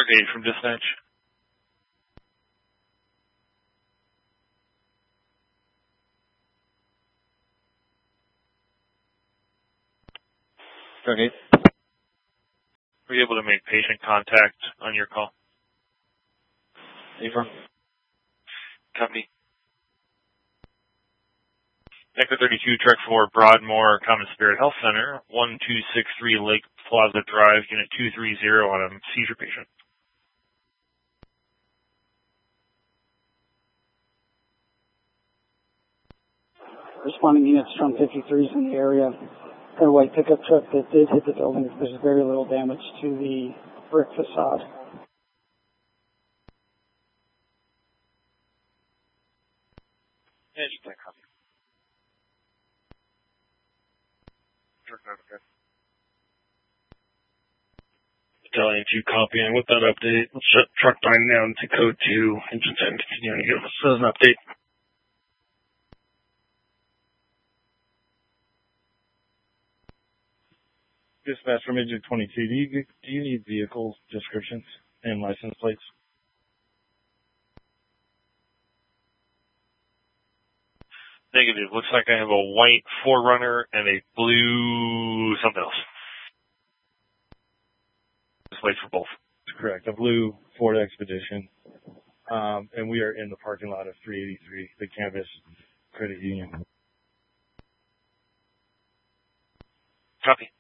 Truck 8 from dispatch. Truck 8. Were you able to make patient contact on your call? April. Copy. Echo 32, Truck 4, Broadmoor Common Spirit Health Center, 1263 Lake Plaza Drive, Unit 230 on a seizure patient. Responding units from 53s in the area. Got a white pickup truck that did hit the building. There's very little damage to the brick facade. Yeah, just that copy. Battalion 2 copying with that update. Shut truck 9 down to code 2. Engine 10 continuing to give us an update. Dispatch from Engine 22. Do you need vehicle descriptions and license plates? Negative. Looks like I have a white 4Runner and a blue something else. Just wait for both. That's correct. A blue Ford Expedition. And we are in the parking lot of 383, the Canvas Credit Union. Copy.